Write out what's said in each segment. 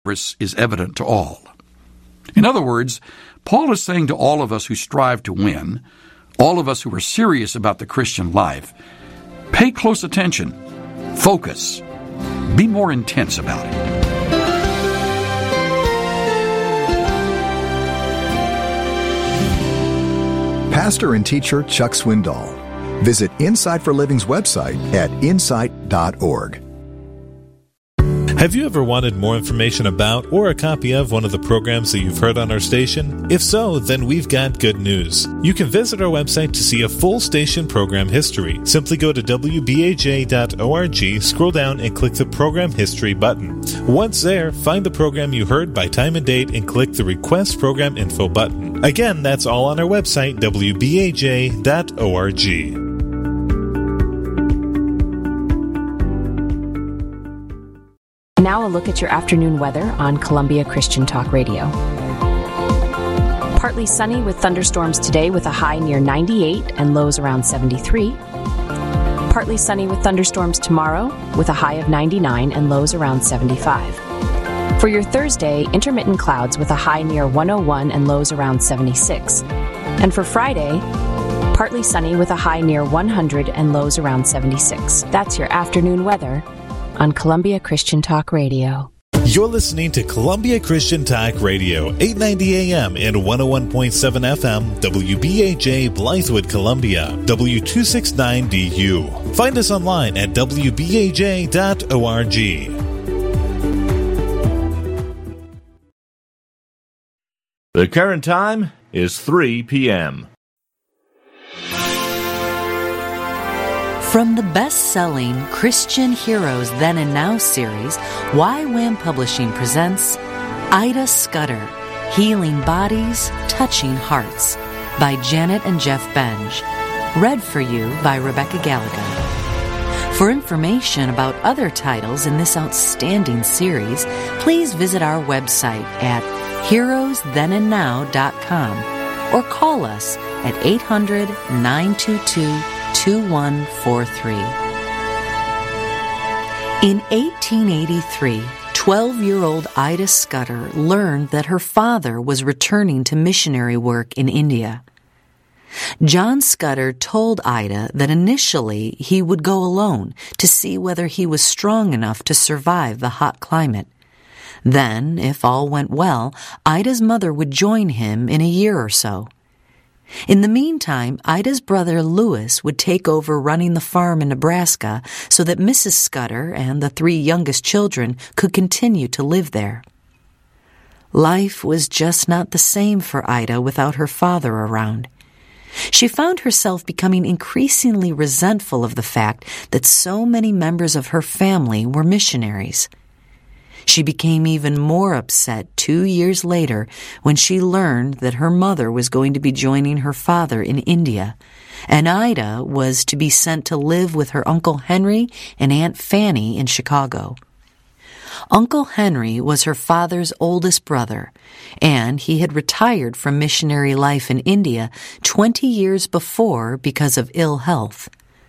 is evident to all. In other words, Paul is saying to all of us who strive to win, all of us who are serious about the Christian life, pay close attention, focus, be more intense about it. Pastor and teacher Chuck Swindoll. Visit Insight for Living's website at insight.org. Have you ever wanted more information about or a copy of one of the programs that you've heard on our station? If so, then we've got good news. You can visit our website to see a full station program history. Simply go to wbaj.org, scroll down and click the Program History button. Once there, find the program you heard by time and date and click the Request Program Info button. Again, that's all on our website, wbaj.org. Now a look at your afternoon weather on Columbia Christian Talk Radio. Partly sunny with thunderstorms today with a high near 98 and lows around 73. Partly sunny with thunderstorms tomorrow with a high of 99 and lows around 75. For your Thursday, intermittent clouds with a high near 101 and lows around 76. And for Friday, partly sunny with a high near 100 and lows around 76. That's your afternoon weather on Columbia Christian Talk Radio. You're listening to Columbia Christian Talk Radio, 890 AM and 101.7 FM, WBAJ Blythewood, Columbia, W269DU. Find us online at WBAJ.org. The current time is 3 p.m. From the best-selling Christian Heroes Then and Now series, YWAM Publishing presents Ida Scudder, Healing Bodies, Touching Hearts, by Janet and Jeff Benge. Read for you by Rebecca Gallagher. For information about other titles in this outstanding series, please visit our website at heroesthenandnow.com or call us at 800-922-2143. In 1883, 12-year-old Ida Scudder learned that her father was returning to missionary work in India. John Scudder told Ida that initially he would go alone to see whether he was strong enough to survive the hot climate. Then, if all went well, Ida's mother would join him in a year or so. In the meantime, Ida's brother Lewis would take over running the farm in Nebraska so that Mrs. Scudder and the 3 youngest children could continue to live there. Life was just not the same for Ida without her father around. She found herself becoming increasingly resentful of the fact that so many members of her family were missionaries. She became even more upset 2 years later when she learned that her mother was going to be joining her father in India, and Ida was to be sent to live with her Uncle Henry and Aunt Fanny in Chicago. Uncle Henry was her father's oldest brother, and he had retired from missionary life in India 20 years before because of ill health.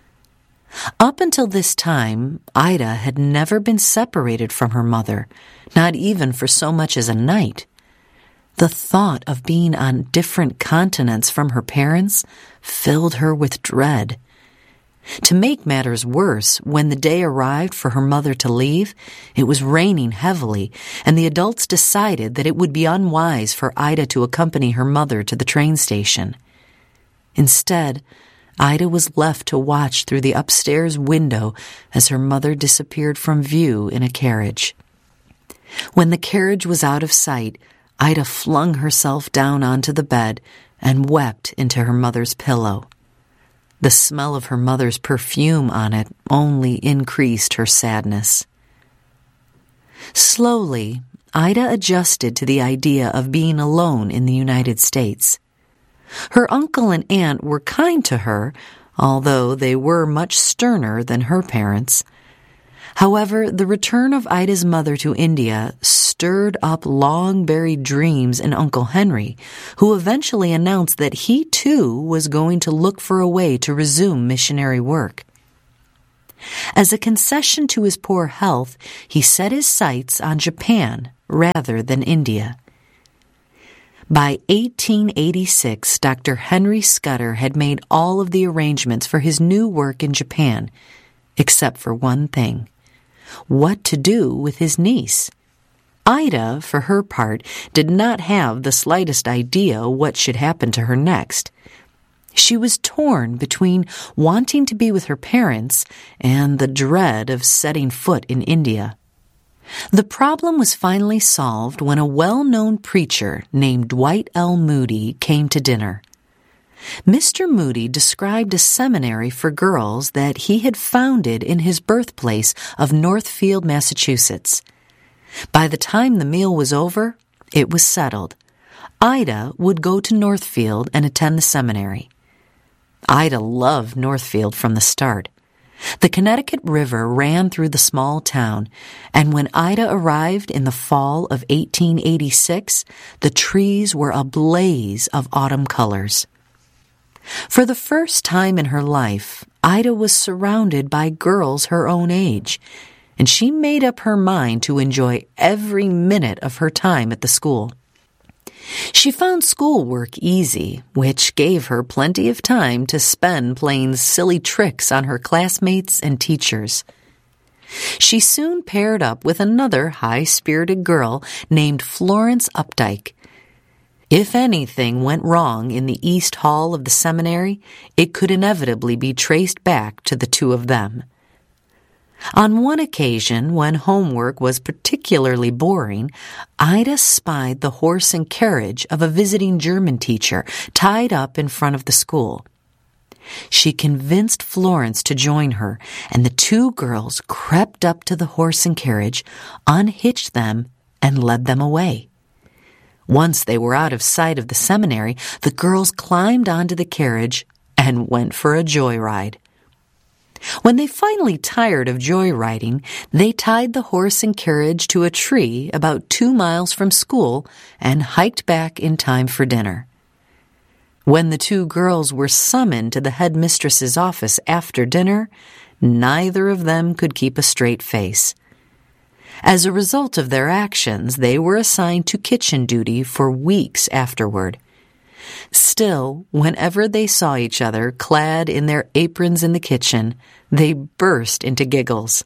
Up until this time, Ida had never been separated from her mother, not even for so much as a night. The thought of being on different continents from her parents filled her with dread. To make matters worse, when the day arrived for her mother to leave, it was raining heavily, and the adults decided that it would be unwise for Ida to accompany her mother to the train station. Instead, Ida was left to watch through the upstairs window as her mother disappeared from view in a carriage. When the carriage was out of sight, Ida flung herself down onto the bed and wept into her mother's pillow. The smell of her mother's perfume on it only increased her sadness. Slowly, Ida adjusted to the idea of being alone in the United States. Her uncle and aunt were kind to her, although they were much sterner than her parents. However, the return of Ida's mother to India stirred up long-buried dreams in Uncle Henry, who eventually announced that he too was going to look for a way to resume missionary work. As a concession to his poor health, he set his sights on Japan, rather than India. By 1886, Dr. Henry Scudder had made all of the arrangements for his new work in Japan, except for one thing: what to do with his niece. Ida, for her part, did not have the slightest idea what should happen to her next. She was torn between wanting to be with her parents and the dread of setting foot in India. The problem was finally solved when a well-known preacher named Dwight L. Moody came to dinner. Mr. Moody described a seminary for girls that he had founded in his birthplace of Northfield, Massachusetts. By the time the meal was over, it was settled. Ida would go to Northfield and attend the seminary. Ida loved Northfield from the start. The Connecticut River ran through the small town, and when Ida arrived in the fall of 1886, the trees were ablaze of autumn colors. For the first time in her life, Ida was surrounded by girls her own age, and she made up her mind to enjoy every minute of her time at the school. She found schoolwork easy, which gave her plenty of time to spend playing silly tricks on her classmates and teachers. She soon paired up with another high-spirited girl named Florence Updike. If anything went wrong in the East Hall of the seminary, it could inevitably be traced back to the two of them. On one occasion, when homework was particularly boring, Ida spied the horse and carriage of a visiting German teacher tied up in front of the school. She convinced Florence to join her, and the two girls crept up to the horse and carriage, unhitched them, and led them away. Once they were out of sight of the seminary, the girls climbed onto the carriage and went for a joyride. When they finally tired of joyriding, they tied the horse and carriage to a tree about 2 miles from school and hiked back in time for dinner. When the two girls were summoned to the headmistress's office after dinner, neither of them could keep a straight face. As a result of their actions, they were assigned to kitchen duty for weeks afterward. Still, whenever they saw each other clad in their aprons in the kitchen, they burst into giggles.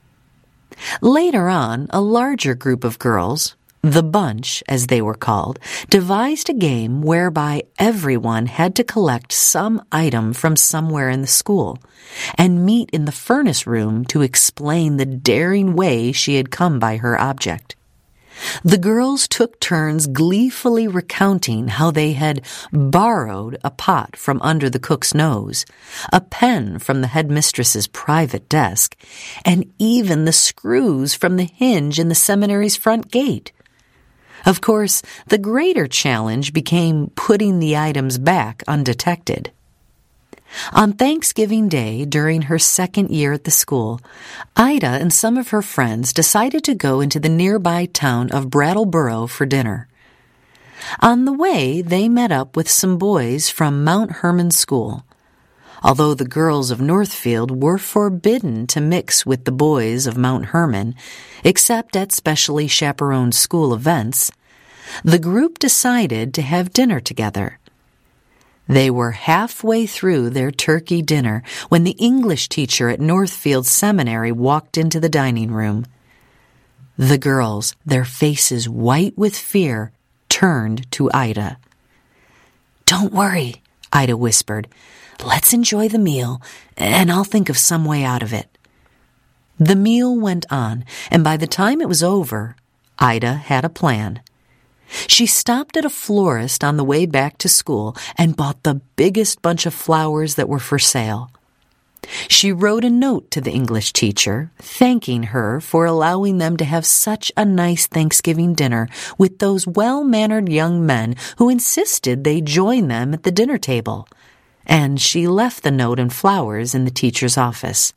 Later on, a larger group of girls, the Bunch, as they were called, devised a game whereby everyone had to collect some item from somewhere in the school and meet in the furnace room to explain the daring way she had come by her object. The girls took turns gleefully recounting how they had borrowed a pot from under the cook's nose, a pen from the headmistress's private desk, and even the screws from the hinge in the seminary's front gate. Of course, the greater challenge became putting the items back undetected. On Thanksgiving Day, during her second year at the school, Ida and some of her friends decided to go into the nearby town of Brattleboro for dinner. On the way, they met up with some boys from Mount Hermon School. Although the girls of Northfield were forbidden to mix with the boys of Mount Hermon, except at specially chaperoned school events, the group decided to have dinner together. They were halfway through their turkey dinner when the English teacher at Northfield Seminary walked into the dining room. The girls, their faces white with fear, turned to Ida. "Don't worry," Ida whispered. "Let's enjoy the meal, and I'll think of some way out of it." The meal went on, and by the time it was over, Ida had a plan. She stopped at a florist on the way back to school and bought the biggest bunch of flowers that were for sale. She wrote a note to the English teacher, thanking her for allowing them to have such a nice Thanksgiving dinner with those well-mannered young men who insisted they join them at the dinner table. And she left the note and flowers in the teacher's office.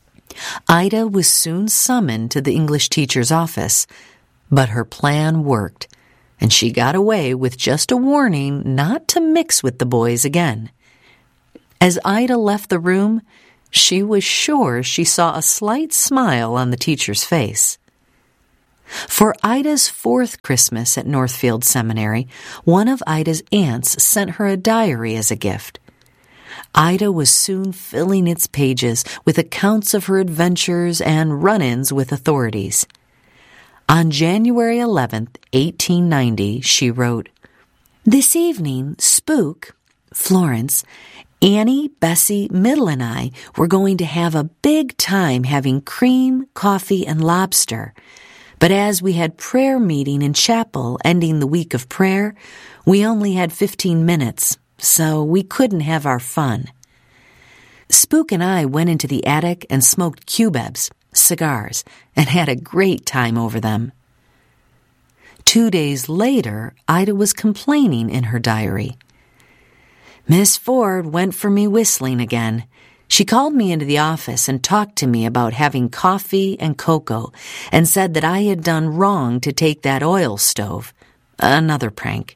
Ida was soon summoned to the English teacher's office, but her plan worked, and she got away with just a warning not to mix with the boys again. As Ida left the room, she was sure she saw a slight smile on the teacher's face. For Ida's 4th Christmas at Northfield Seminary, one of Ida's aunts sent her a diary as a gift. Ida was soon filling its pages with accounts of her adventures and run-ins with authorities. On January 11th, 1890, she wrote, "This evening, Spook, Florence, Annie, Bessie, Middle, and I were going to have a big time having cream, coffee, and lobster. But as we had prayer meeting in chapel ending the week of prayer, we only had 15 minutes, so we couldn't have our fun. Spook and I went into the attic and smoked cubebs, cigars, and had a great time over them." 2 days later, Ida was complaining in her diary. "Miss Ford went for me whistling again. She called me into the office and talked to me about having coffee and cocoa and said that I had done wrong to take that oil stove. Another prank."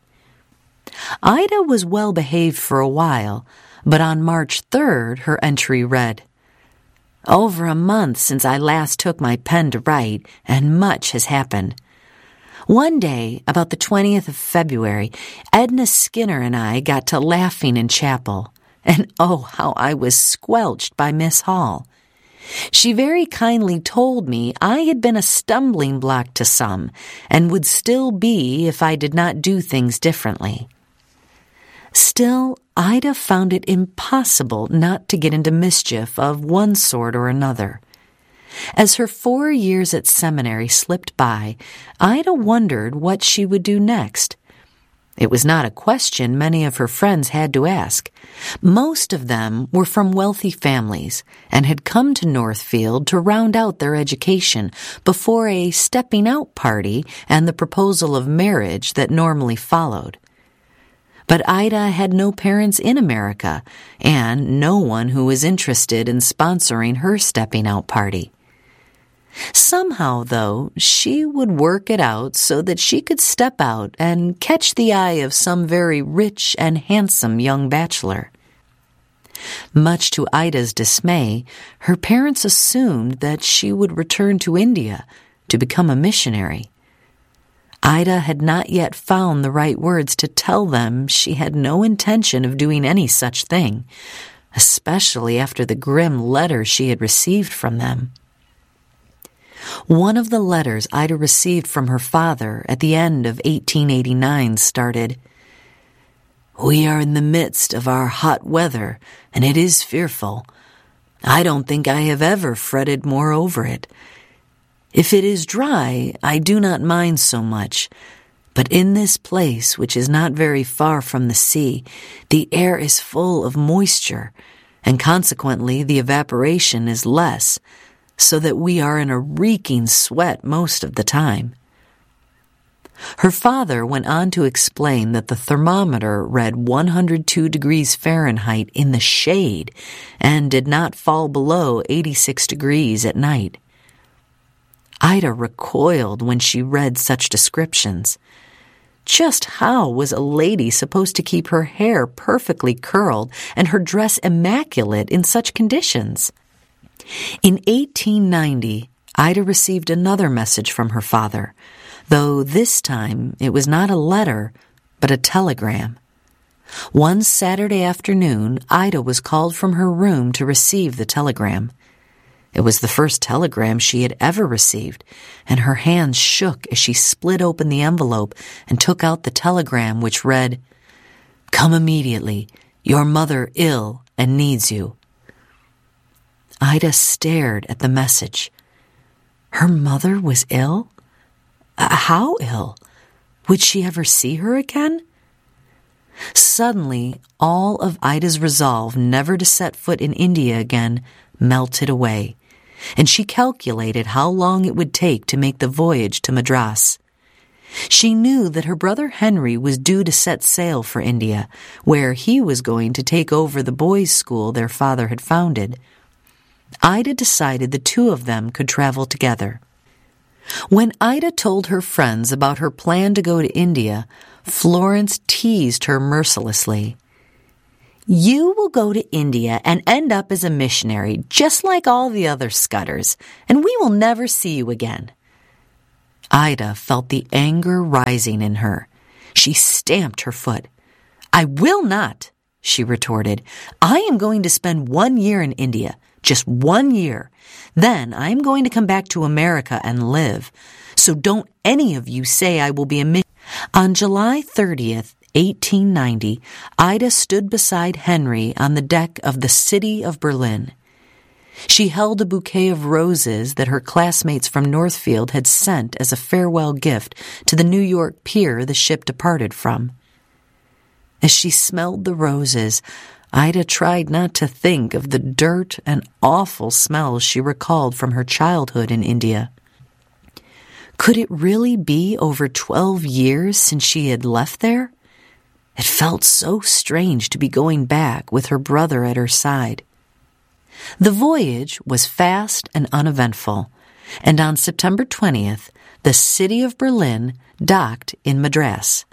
Ida was well behaved for a while, but on March 3rd, her entry read, "Over a month since I last took my pen to write, and much has happened. One day, about the 20th of February, Edna Skinner and I got to laughing in chapel, and oh, how I was squelched by Miss Hall. She very kindly told me I had been a stumbling block to some, and would still be if I did not do things differently." Still, Ida found it impossible not to get into mischief of one sort or another. As her 4 years at seminary slipped by, Ida wondered what she would do next. It was not a question many of her friends had to ask. Most of them were from wealthy families and had come to Northfield to round out their education before a stepping-out party and the proposal of marriage that normally followed. But Ida had no parents in America and no one who was interested in sponsoring her stepping-out party. Somehow, though, she would work it out so that she could step out and catch the eye of some very rich and handsome young bachelor. Much to Ida's dismay, her parents assumed that she would return to India to become a missionary. Ida had not yet found the right words to tell them she had no intention of doing any such thing, especially after the grim letters she had received from them. One of the letters Ida received from her father at the end of 1889 started, "We are in the midst of our hot weather, and it is fearful. I don't think I have ever fretted more over it. If it is dry, I do not mind so much, but in this place, which is not very far from the sea, the air is full of moisture, and consequently the evaporation is less, so that we are in a reeking sweat most of the time." Her father went on to explain that the thermometer read 102 degrees Fahrenheit in the shade and did not fall below 86 degrees at night. Ida recoiled when she read such descriptions. Just how was a lady supposed to keep her hair perfectly curled and her dress immaculate in such conditions? In 1890, Ida received another message from her father, though this time it was not a letter, but a telegram. One Saturday afternoon, Ida was called from her room to receive the telegram. It was the first telegram she had ever received, and her hands shook as she split open the envelope and took out the telegram, which read, "Come immediately. Your mother ill and needs you." Ida stared at the message. Her mother was ill? How ill? Would she ever see her again? Suddenly, all of Ida's resolve never to set foot in India again melted away, and she calculated how long it would take to make the voyage to Madras. She knew that her brother Henry was due to set sail for India, where he was going to take over the boys' school their father had founded. Ida decided the two of them could travel together. When Ida told her friends about her plan to go to India, Florence teased her mercilessly. "You will go to India and end up as a missionary, just like all the other Scudders, and we will never see you again." Ida felt the anger rising in her. She stamped her foot. "I will not," she retorted. "I am going to spend 1 year in India, just 1 year. Then I am going to come back to America and live. So don't any of you say I will be a missionary." On July 30th, 1890, Ida stood beside Henry on the deck of the City of Berlin. She held a bouquet of roses that her classmates from Northfield had sent as a farewell gift to the New York pier the ship departed from. As she smelled the roses, Ida tried not to think of the dirt and awful smells she recalled from her childhood in India. Could it really be over 12 years since she had left there? It felt so strange to be going back with her brother at her side. The voyage was fast and uneventful, and on September 20th, the City of Berlin docked in Madras.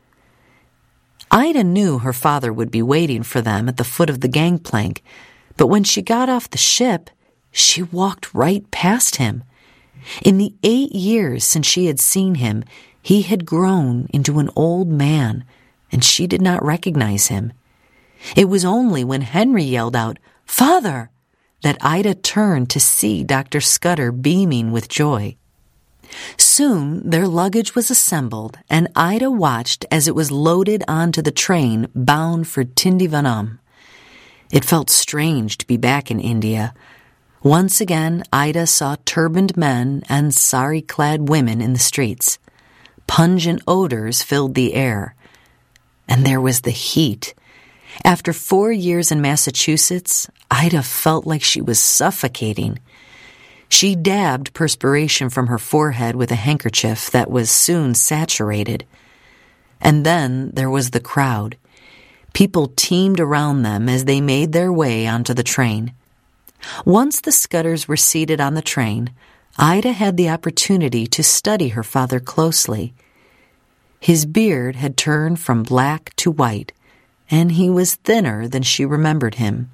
Ida knew her father would be waiting for them at the foot of the gangplank, but when she got off the ship, she walked right past him. In the 8 years since she had seen him, he had grown into an old man, and she did not recognize him. It was only when Henry yelled out, "Father!" that Ida turned to see Dr. Scudder beaming with joy. Soon their luggage was assembled, and Ida watched as it was loaded onto the train bound for Tindivanam. It felt strange to be back in India. Once again, Ida saw turbaned men and sari-clad women in the streets. Pungent odors filled the air. And there was the heat. After 4 years in Massachusetts, Ida felt like she was suffocating. She dabbed perspiration from her forehead with a handkerchief that was soon saturated. And then there was the crowd. People teemed around them as they made their way onto the train. Once the Scudders were seated on the train, Ida had the opportunity to study her father closely. His beard had turned from black to white, and he was thinner than she remembered him.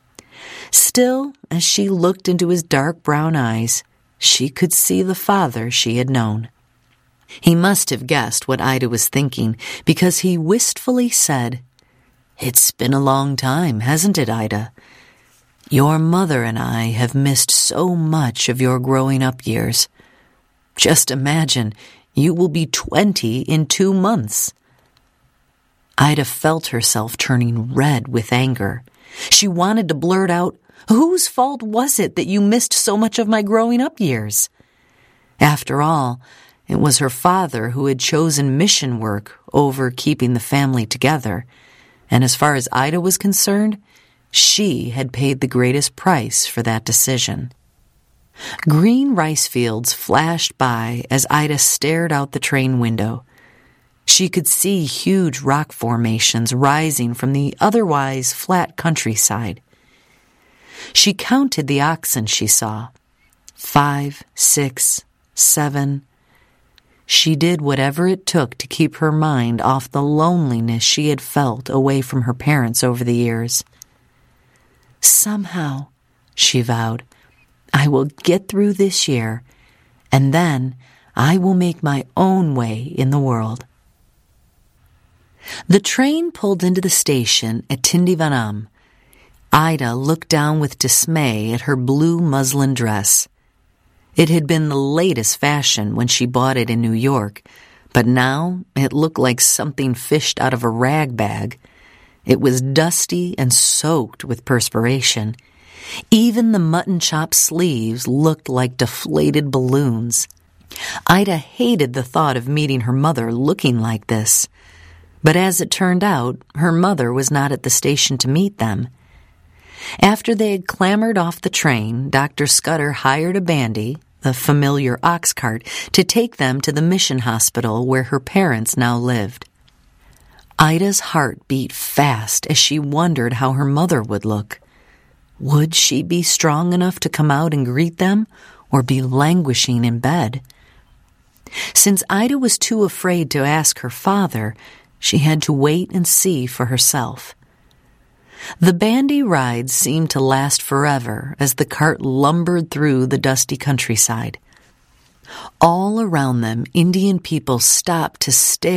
Still, as she looked into his dark brown eyes, she could see the father she had known. He must have guessed what Ida was thinking, because he wistfully said, "It's been a long time, hasn't it, Ida? Your mother and I have missed so much of your growing-up years. Just imagine, you will be 20 in 2 months." Ida felt herself turning red with anger. She wanted to blurt out, "Whose fault was it that you missed so much of my growing-up years?" After all, it was her father who had chosen mission work over keeping the family together, and as far as Ida was concerned, she had paid the greatest price for that decision. Green rice fields flashed by as Ida stared out the train window. She could see huge rock formations rising from the otherwise flat countryside. She counted the oxen she saw. 5, 6, 7. She did whatever it took to keep her mind off the loneliness she had felt away from her parents over the years. "Somehow," she vowed, "I will get through this year, and then I will make my own way in the world." The train pulled into the station at Tindivanam. Ida looked down with dismay at her blue muslin dress. It had been the latest fashion when she bought it in New York, but now it looked like something fished out of a rag bag. It was dusty and soaked with perspiration. Even the mutton chop sleeves looked like deflated balloons. Ida hated the thought of meeting her mother looking like this. But as it turned out, her mother was not at the station to meet them. After they had clambered off the train, Dr. Scudder hired a bandy, the familiar ox cart, to take them to the mission hospital where her parents now lived. Ida's heart beat fast as she wondered how her mother would look. Would she be strong enough to come out and greet them, or be languishing in bed? Since Ida was too afraid to ask her father, she had to wait and see for herself. The bandy ride seemed to last forever as the cart lumbered through the dusty countryside. All around them, Indian people stopped to stare